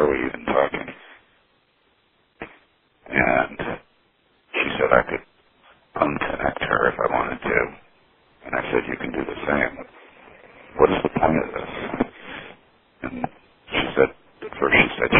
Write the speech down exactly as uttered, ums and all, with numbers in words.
are we even talking? And she said I could unconnect her if I wanted to. And I said, you can do the same. What is the point of this? And she said, at first she said